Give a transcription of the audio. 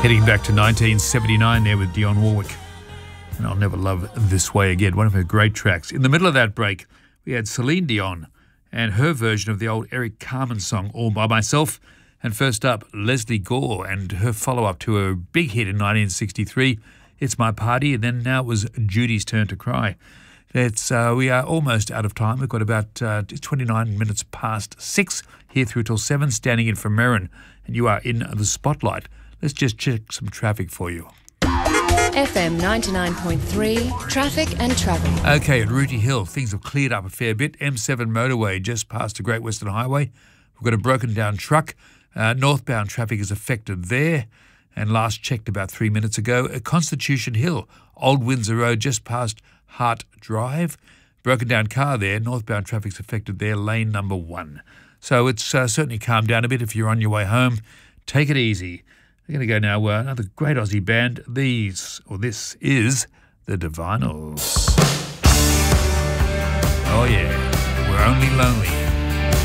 Heading back to 1979 there with Dionne Warwick. And I'll Never Love This Way Again, one of her great tracks. In the middle of that break, we had Celine Dion and her version of the old Eric Carmen song, All By Myself. And first up, Leslie Gore and her follow-up to her big hit in 1963, It's My Party. And then now it was Judy's turn to cry. We are almost out of time. We've got about 29 minutes past 6 here through till 7, standing in for Merrin. And you are in the spotlight. Let's just check some traffic for you. FM 99.3, traffic and travel. Okay, at Rooty Hill, things have cleared up a fair bit. M7 motorway just past the Great Western Highway. We've got a broken down truck. Northbound traffic is affected there. And last checked about 3 minutes ago, at Constitution Hill, Old Windsor Road just past Hart Drive. Broken down car there. Northbound traffic's affected there, lane number 1. So it's certainly calmed down a bit if you're on your way home. Take it easy. We're going to go now, another great Aussie band. This is the Divinyls. Oh yeah, We're Only Lonely.